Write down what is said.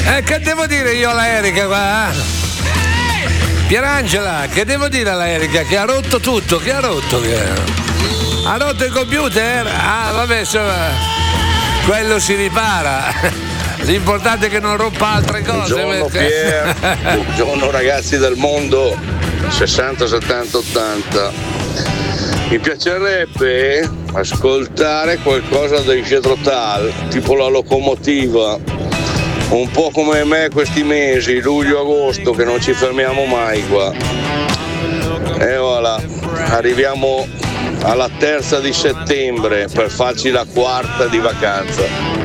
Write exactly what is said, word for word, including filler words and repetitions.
Eh, che devo dire io alla Erika qua? Pierangela, che devo dire alla Erika? Che ha rotto tutto, che ha rotto? Che... Ha rotto il computer? Ah, vabbè, insomma, quello si ripara. L'importante è che non rompa altre cose. Buongiorno perché... Pier, buongiorno ragazzi del mondo, sessanta, settanta, ottanta. Mi piacerebbe ascoltare qualcosa dei Jethro Tull, tipo la locomotiva, un po' come me questi mesi, luglio-agosto, che non ci fermiamo mai qua. E voilà, arriviamo alla terza di settembre per farci la quarta di vacanza.